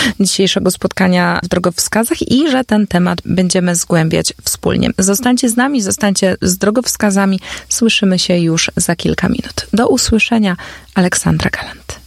dzisiejszego spotkania w drogowskazach i że ten temat będziemy zgłębiać wspólnie. Zostańcie z nami, zostańcie z drogowskazami. Słyszymy się już za kilka minut. Do usłyszenia. Aleksandra Galant.